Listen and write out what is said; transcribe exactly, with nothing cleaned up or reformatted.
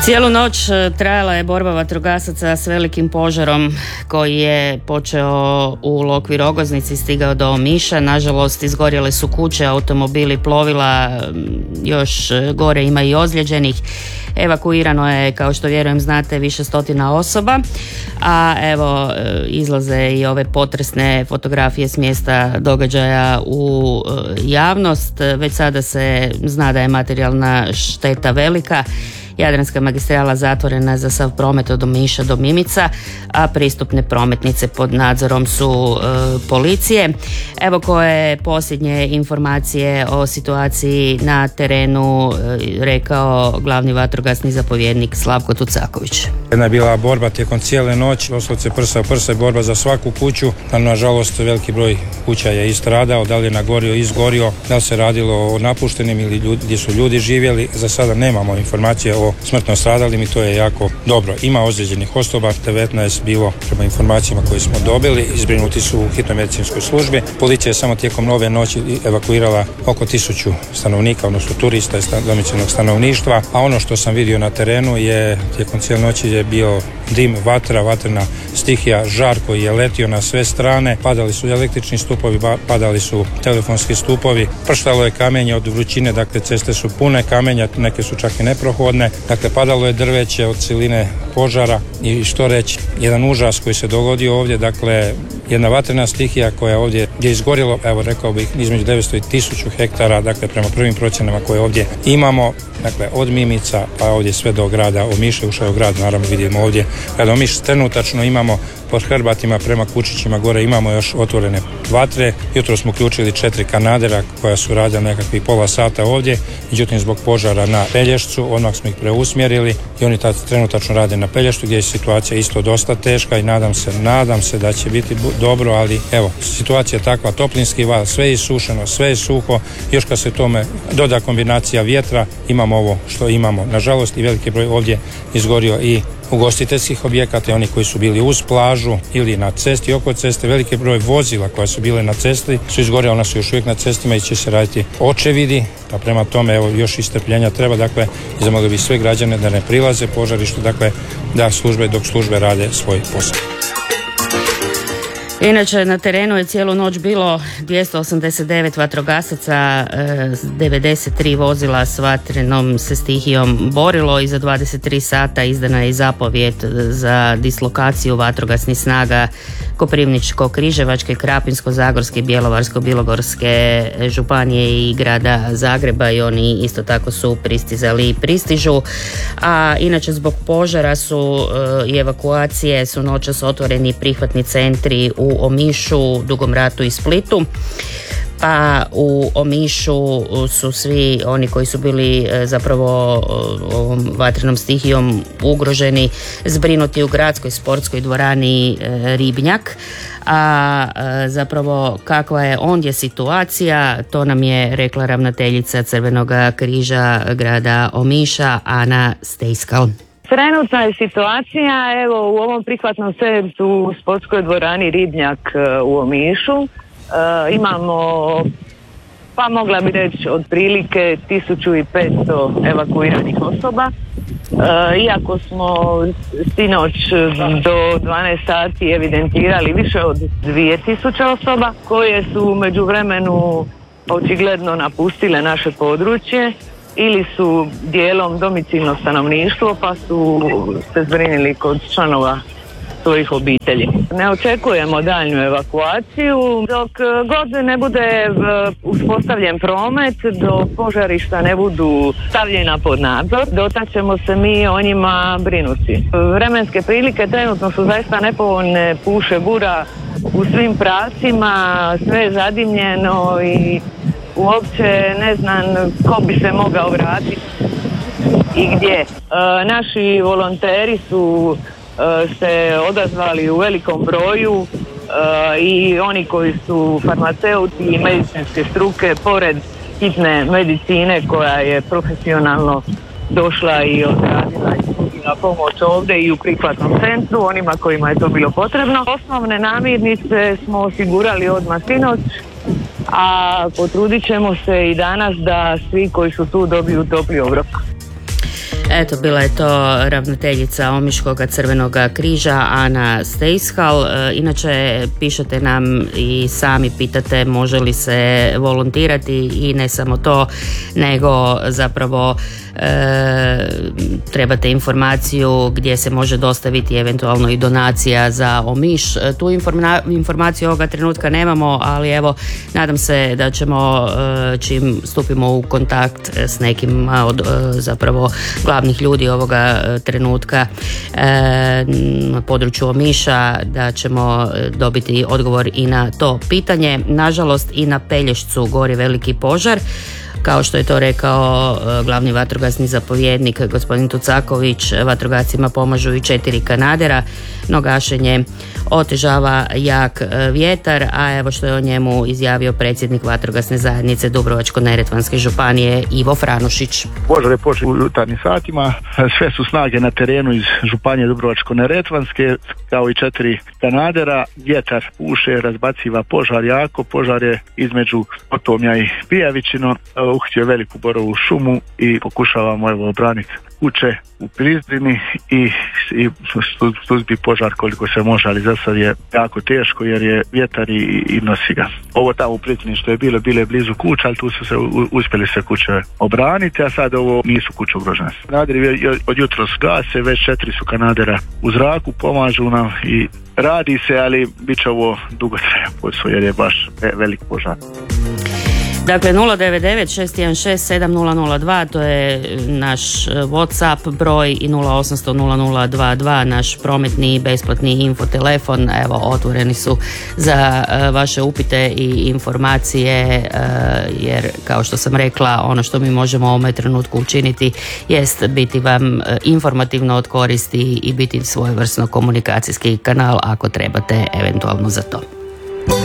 Cijelu noć trajala je borba vatrogasaca s velikim požarom koji je počeo u Lokvi Rogoznici, stigao do Omiša. Nažalost, izgorjele su kuće, automobili, plovila, još gore ima i ozlijeđenih. Evakuirano je, kao što vjerujem znate, više stotina osoba, a evo izlaze i ove potresne fotografije s mjesta događaja u javnost. Već sada se zna da je materijalna šteta velika. Jadranska magistrala zatvorena za sav promet od Omiša do Mimica, a pristupne prometnice pod nadzorom su e, policije. Evo koje posljednje informacije o situaciji na terenu e, rekao glavni vatrogasni zapovjednik Slavko Tucaković. Jedna je bila borba tijekom cijele noći, doslovce prsa u prsa, borba za svaku kuću, a nažalost veliki broj kuća je istradao, da li je nagorio, izgorio, da li se radilo o napuštenim ili ljudi, gdje su ljudi živjeli. Za sada nemamo informacije o smrtno stradalim i to je jako dobro. Ima ozlijeđenih osoba, devetnaest bilo prema informacijama koje smo dobili, izbrinuti su u hitnoj medicinskoj službi. Policija je samo tijekom nove noći evakuirala oko tisuću stanovnika, odnosno turista iz domicilnog stanovništva, a ono što sam vidio na terenu je tijekom cijele noći je bio dim, vatra, vatrena stihija, žar koji je letio na sve strane, padali su električni stupovi, padali su telefonski stupovi, prštalo je kamenje od vrućine, dakle ceste su pune kamenja, neke su čak i neprohodne, dakle padalo je drveće od siline požara i što reći, jedan užas koji se dogodio ovdje, dakle jedna vatrena stihija koja ovdje je izgorjelo, evo rekao bih između devetsto i tisuću hektara, dakle prema prvim procjenama koje ovdje imamo, dakle od Mimica pa ovdje sve do grada Omiša, ušao u grad, naravno vidimo ovdje grad Omiš, trenutačno imamo pod Hrbatima prema Kučićima gore imamo još otvorene vatre. Jutro smo uključili četiri kanadera koja su radila nekakvih pola sata ovdje, međutim zbog požara na Pelješcu odmah smo ih preusmjerili i oni tad trenutačno rade na Pelješcu gdje je situacija isto dosta teška i nadam se, nadam se da će biti dobro, ali evo, situacija je takva, toplinski val, sve je isušeno, sve je suho, još kad se tome doda kombinacija vjetra, imamo ovo što imamo. Nažalost i veliki broj ovdje izgorio i ugostiteljskih objekata i oni koji su bili uz plažu ili na cesti, oko ceste, veliki broj vozila koja su bile na cesti su izgorjela, ona su još uvijek na cestima i će se raditi očevidi, pa prema tome evo još istrpljenja treba, dakle i zamolio bi sve građane da ne prilaze požarištu, dakle da službe dok službe rade svoj posao. Inače, na terenu je cijelu noć bilo dvjesto osamdeset devet vatrogasaca, devedeset tri vozila s vatrenom se stihijom borilo i za dvadeset tri sata izdana je zapovijed za dislokaciju vatrogasnih snaga Koprivničko-križevačke, Krapinsko-zagorske, Bjelovarsko-bilogorske županije i grada Zagreba i oni isto tako su pristizali i pristižu. A inače zbog požara su i evakuacije su noćas otvoreni prihvatni centri u Omišu, Dugom Ratu i Splitu. Pa u Omišu su svi oni koji su bili zapravo ovom vatrenom stihijom ugroženi zbrinuti u gradskoj sportskoj dvorani Ribnjak. A zapravo kakva je ondje situacija, to nam je rekla ravnateljica Crvenog križa grada Omiša Ana Stejskal. Trenutna je situacija, evo u ovom prihvatnom centru u sportskoj dvorani Ribnjak u Omišu. E, imamo, pa mogla bi reći, otprilike tisuću petsto evakuiranih osoba. E, iako smo sinoć do dvanaest sati evidentirali više od dvije tisuće osoba koje su u međuvremenu očigledno napustile naše područje ili su dijelom domicilno stanovništvo pa su se zbrinili kod članova svojih obitelji. Ne očekujemo daljnju evakuaciju dok god ne bude uspostavljen promet, dok požarišta ne budu stavljena pod nadzor, dotad ćemo se mi o njima brinuti. Vremenske prilike trenutno su zaista nepovoljne, puše bura u svim pravcima, sve je zadimljeno i uopće ne znam ko bi se mogao vratiti i gdje. E, naši volonteri su e, se odazvali u velikom broju e, i oni koji su farmaceuti i medicinske struke pored hitne medicine koja je profesionalno došla i odradila na pomoć ovdje i u prihvatnom centru onima kojima je to bilo potrebno. Osnovne namirnice smo osigurali odmah sinoć, a potrudit ćemo se i danas da svi koji su tu dobiju topli obrok. Eto, bila je to ravnateljica Omiškog Crvenog križa Ana Stejshal. Inače, pišete nam i sami pitate može li se volontirati i ne samo to, nego zapravo e, trebate informaciju gdje se može dostaviti eventualno i donacija za Omiš. Tu informa- informaciju ovoga trenutka nemamo, ali evo, nadam se da ćemo čim stupimo u kontakt s nekim od zapravo glavnih ljudi ovoga trenutka na području Omiša, da ćemo dobiti odgovor i na to pitanje. Nažalost, i na Pelješcu gori veliki požar. Kao što je to rekao glavni vatrogasni zapovjednik gospodin Tucaković, vatrogascima pomažu i četiri kanadera, no gašenje otežava jak vjetar, a evo što je o njemu izjavio predsjednik vatrogasne zajednice Dubrovačko-neretvanske županije Ivo Franušić. Požar je počeo u jutarnjim satima, sve su snage na terenu iz županije Dubrovačko-neretvanske, kao i četiri kanadera. Vjetar puše, razbaciva požar jako, požar je između Potomja i Pijavićino, uhitio veliku borovu šumu i pokušavamo evo obraniti kuće u Prizdini i, i suzbi požar koliko se može, ali za sad je jako teško jer je vjetar i, i nosi ga. Ovo tamo u Prizdini što je bilo, bilo je blizu kuća, ali tu su se u, uspjeli se kuće obraniti, a sad ovo nisu kuće ugrožene. Kanaderi od jutros gase, već četiri su kanadera u zraku, pomažu nam i radi se, ali bit će ovo dugotrajan posao jer je baš velik požar. Dakle, nula devet devet šest jedan šest sedam nula nula dva, to je naš WhatsApp broj, i nula osamsto nula nula dva dva naš prometni besplatni infotelefon. Evo, otvoreni su za uh, vaše upite i informacije, uh, jer kao što sam rekla, ono što mi možemo u ovome trenutku učiniti jest biti vam uh, informativno od koristi i biti svojevrsno komunikacijski kanal ako trebate eventualno za to.